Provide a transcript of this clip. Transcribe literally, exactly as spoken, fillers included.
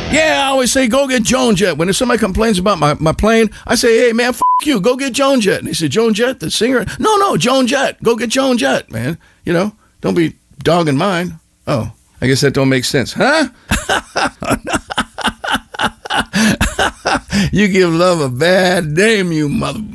Yeah, I always say, go get Joan Jett. When somebody complains about my, my plane, I say, hey, man, f*** you. Go get Joan Jett. And he said, Joan Jett, the singer? No, no, Joan Jett. Go get Joan Jett, man. You know, don't be dogging mine. Oh, I guess that don't make sense. Huh? You give love a bad name, you mother...